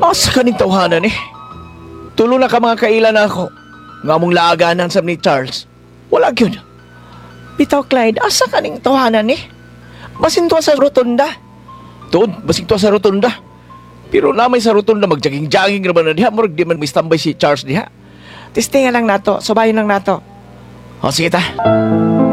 Asa ka ning tawhanan eh? Tulo na ka mga kailan ako. Nga mong laaganan sa ni Charles. Wala yun. Bitaw Clyde, asa ka ning tawhanan eh? Basin to sa rotunda. Tuod, basin to sa rotunda. Pero namay sa rotunda magjaging-jaging naman na diha. Murag di man may standby si Charles diha. Testingan lang nato, subayin lang nato. O sige ta.